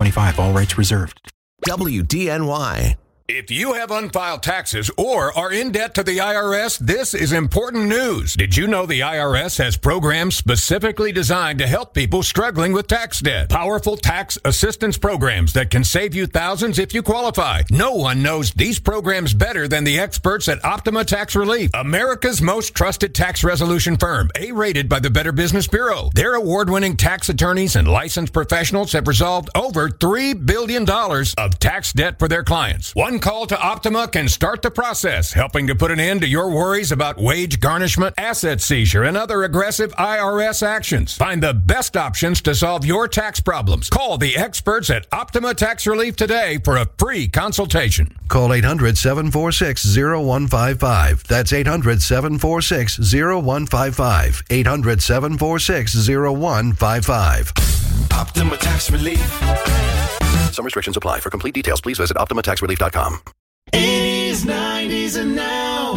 2025. All rights reserved. WDNY. If you have unfiled taxes or are in debt to the IRS, this is important news. Did you know the IRS has programs specifically designed to help people struggling with tax debt? Powerful tax assistance programs that can save you thousands if you qualify. No one knows these programs better than the experts at Optima Tax Relief, America's most trusted tax resolution firm, A-rated by the Better Business Bureau. Their award-winning tax attorneys and licensed professionals have resolved over $3 billion of tax debt for their clients. One call to Optima can start the process, helping to put an end to your worries about wage garnishment, asset seizure, and other aggressive IRS actions. Find the best options to solve your tax problems. Call the experts at Optima Tax Relief today for a free consultation. Call 800-746-0155. That's 800-746-0155. 800-746-0155. Optima Tax Relief. Some restrictions apply. For complete details, please visit OptimaTaxRelief.com. 80s, 90s, and now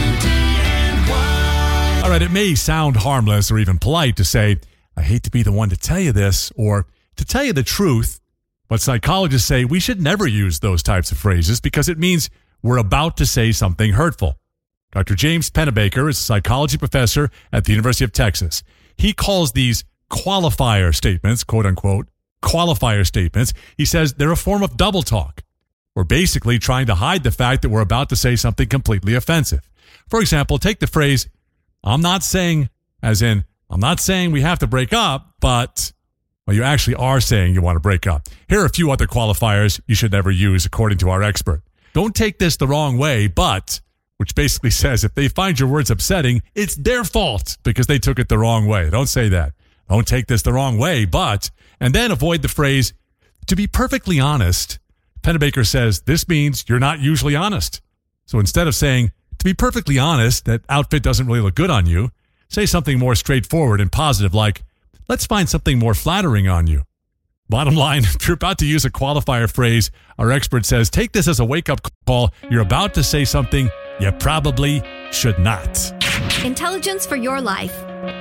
WDNY. All right, it may sound harmless or even polite to say, I hate to be the one to tell you this, or to tell you the truth, but psychologists say we should never use those types of phrases because it means we're about to say something hurtful. Dr. James Pennebaker is a psychology professor at the University of Texas. He calls these qualifier statements, quote unquote, qualifier statements. He says they're a form of double talk. We're basically trying to hide the fact that we're about to say something completely offensive. For example, take the phrase, I'm not saying, as in, I'm not saying we have to break up, but, well, you actually are saying you want to break up. Here are a few other qualifiers you should never use, according to our expert. Don't take this the wrong way, but, which basically says if they find your words upsetting, it's their fault because they took it the wrong way. Don't say that. Don't take this the wrong way, but, and then avoid the phrase, to be perfectly honest. Pennebaker says this means you're not usually honest. So instead of saying, to be perfectly honest, that outfit doesn't really look good on you, say something more straightforward and positive like, let's find something more flattering on you. Bottom line, if you're about to use a qualifier phrase, our expert says, take this as a wake-up call. You're about to say something you probably should not. Intelligence for your life.